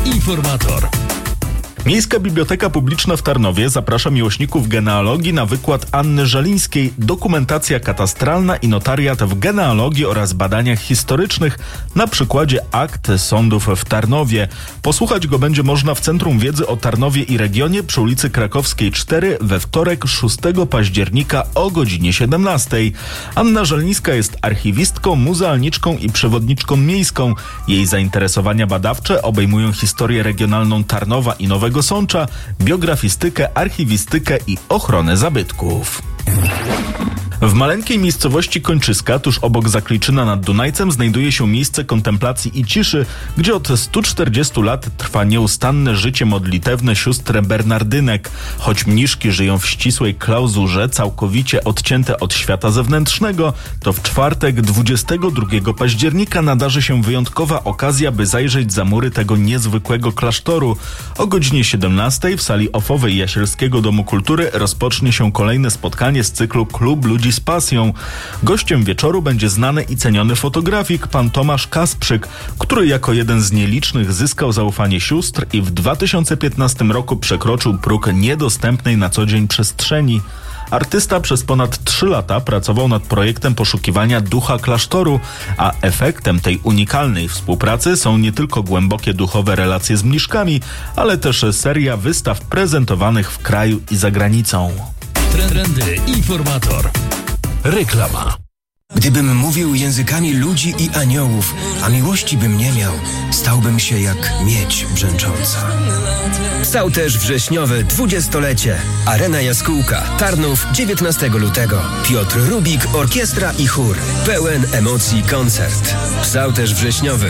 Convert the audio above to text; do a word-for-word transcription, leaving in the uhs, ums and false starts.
Informator. Miejska Biblioteka Publiczna w Tarnowie zaprasza miłośników genealogii na wykład Anny Żalińskiej Dokumentacja katastralna i notariat w genealogii oraz badaniach historycznych na przykładzie akt sądów w Tarnowie. Posłuchać go będzie można w Centrum Wiedzy o Tarnowie i regionie przy ulicy Krakowskiej cztery we wtorek szóstego października o godzinie siedemnastej. Anna Żalińska jest archiwistką, muzealniczką i przewodniczką miejską. Jej zainteresowania badawcze obejmują historię regionalną Tarnowa i Nowego Sącza, biografistykę, archiwistykę i ochronę zabytków. W maleńkiej miejscowości Kończyska, tuż obok Zakliczyna nad Dunajcem, znajduje się miejsce kontemplacji i ciszy, gdzie od stu czterdziestu lat trwa nieustanne życie modlitewne sióstr Bernardynek. Choć mniszki żyją w ścisłej klauzurze, całkowicie odcięte od świata zewnętrznego, to w czwartek dwudziestego drugiego października nadarzy się wyjątkowa okazja, by zajrzeć za mury tego niezwykłego klasztoru. O godzinie siedemnastej w sali ofowej Jasielskiego Domu Kultury rozpocznie się kolejne spotkanie z cyklu Klub Ludzi z pasją. Gościem wieczoru będzie znany i ceniony fotografik pan Tomasz Kasprzyk, który jako jeden z nielicznych zyskał zaufanie sióstr i w dwa tysiące piętnastym roku przekroczył próg niedostępnej na co dzień przestrzeni. Artysta przez ponad trzy lata pracował nad projektem poszukiwania ducha klasztoru, a efektem tej unikalnej współpracy są nie tylko głębokie duchowe relacje z mniszkami, ale też seria wystaw prezentowanych w kraju i za granicą. Trendy Informator. Reklama. Gdybym mówił językami ludzi i aniołów, a miłości bym nie miał, stałbym się jak miedź brzęcząca. Psałterz wrześniowy dwudziestolecie. Arena Jaskółka, Tarnów, dziewiętnastego lutego. Piotr Rubik, orkiestra i chór. Pełen emocji koncert. Psałterz wrześniowy